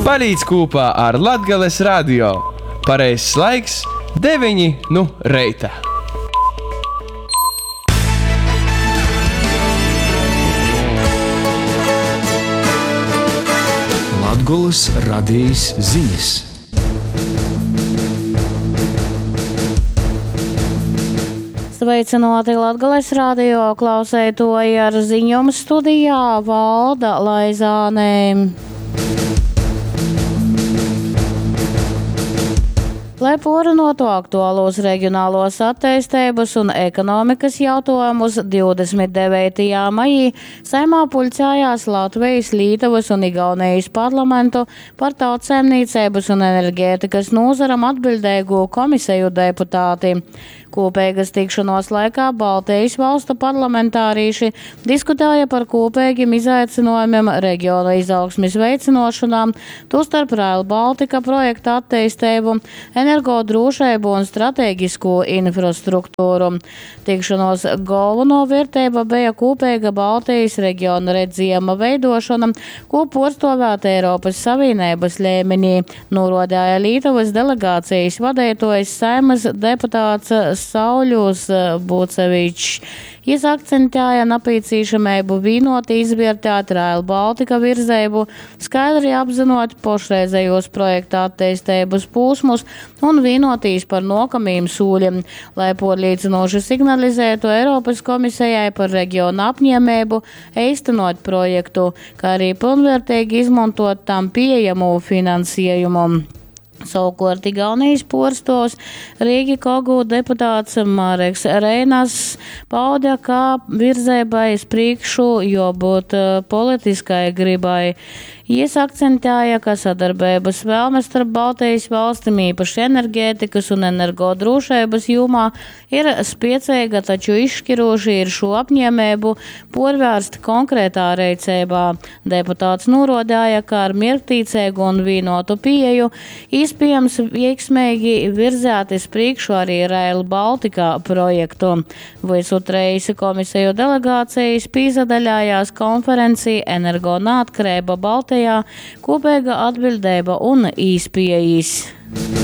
Palīdz kopā ar Latgales radio. Pareizs laiks 9 no reita. Latgolas radijas ziņas. Sveicināti Latgales radio klausētoji ar ziņojumu studijā Valda Laizānē. Lai porinotu aktuālos reģionālos attīstības un ekonomikas jautājumus 29. maijā Saeimā pulcējās Latvijas, Lietuvas un Igaunijas parlamentu par tautsaimniecības un enerģētikas nozaram atbildīgo komisiju deputāti. Kopīgas tikšanos laikā Baltijas valstu parlamentārīši diskutēja par kopīgiem izaicinājumiem reģiona izaugsmes veicinošanā, tostarp Rail Baltica projekta attīstību, energodrošību un strateģisko infrastruktūru. Tikšanos galveno vērtība bija kopīga Baltijas reģiona redzījuma veidošana, ko porcelānē Eiropas Savienības līmenī, norādīja Lietuvas delegācijas vadītājs Saeimas deputāts Sauļus Bucevičs. Viņš akcentēja nepieciešamību vienot izvērtēt Rail Baltica virzību, skaidri apzinot pašreizējos projekta attīstības posmus un vienotīs par nākamajiem soļiem, lai pārliecinoši signalizētu Eiropas komisijai par reģionu apņēmību īstenot projektu, kā arī pilnvērtīgi izmantot tam pieejamo finansējumu. Savukārt Igaunijas porstos Rīga Kogu deputāts Mareks Reinas pauda, ka virzībai uz priekšu jābūt politiskai gribai. Viņš akcentēja, ka sadarbības vēlme starp Baltijas valstīm, īpaši enerģētikas un energodrošības jomā, ir spēcīga, taču izšķiroši ir šo apņēmību pārvērst konkrētā rīcībā. Deputāts norādīja, ka ar mierptīcīgu un vienotu pieeju iespējams veiksmīgi virzēt uz priekšu arī Rail Baltica projektu. Visot reisi komisiju delegācijas pīzadaļājās konferencī energo neatkarība Baltijā, kopīga atbildība un īspējas.